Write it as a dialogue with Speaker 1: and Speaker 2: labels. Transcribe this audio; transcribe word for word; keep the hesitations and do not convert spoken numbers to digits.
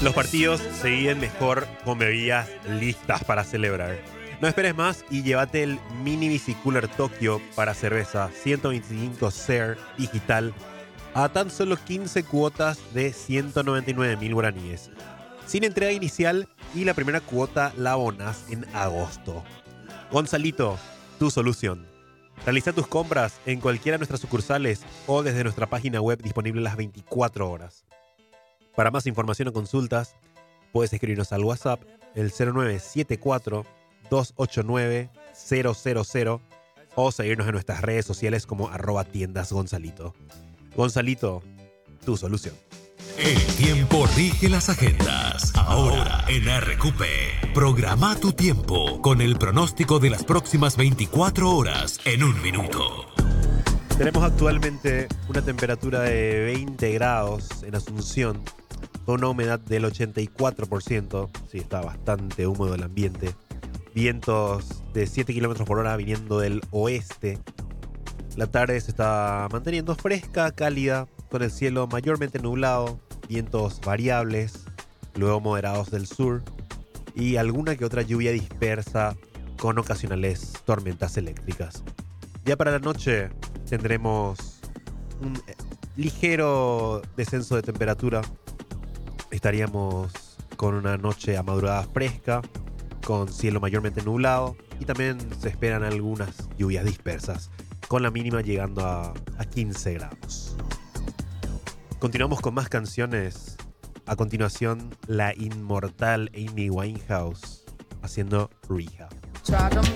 Speaker 1: Los partidos se viven mejor con bebidas listas para celebrar. No esperes más y llévate el Mini Bicicooler Tokyo para cerveza ciento veinticinco C E R digital a tan solo quince cuotas de ciento noventa y nueve mil guaraníes. Sin entrega inicial y la primera cuota la abonas en agosto. Gonzalito, tu solución. Realiza tus compras en cualquiera de nuestras sucursales o desde nuestra página web disponible las veinticuatro horas. Para más información o consultas, puedes escribirnos al WhatsApp el cero nueve siete cuatro dos ocho nueve cero cero cero o seguirnos en nuestras redes sociales como arroba tiendas Gonzalito. Gonzalito, tu solución.
Speaker 2: El tiempo rige las agendas. Ahora en R Q P. Programa tu tiempo con el pronóstico de las próximas veinticuatro horas en un minuto.
Speaker 1: Tenemos actualmente una temperatura de veinte grados en Asunción, con una humedad del ochenta y cuatro por ciento. Sí, está bastante húmedo el ambiente. Vientos de siete kilómetros por hora viniendo del oeste. La tarde se está manteniendo fresca, cálida, con el cielo mayormente nublado, vientos variables, luego moderados del sur y alguna que otra lluvia dispersa con ocasionales tormentas eléctricas. Ya para la noche tendremos un ligero descenso de temperatura. Estaríamos con una noche a madrugada fresca, con cielo mayormente nublado y también se esperan algunas lluvias dispersas, con la mínima llegando a, a quince grados. Continuamos con más canciones. A continuación, la inmortal Amy Winehouse haciendo Rehab.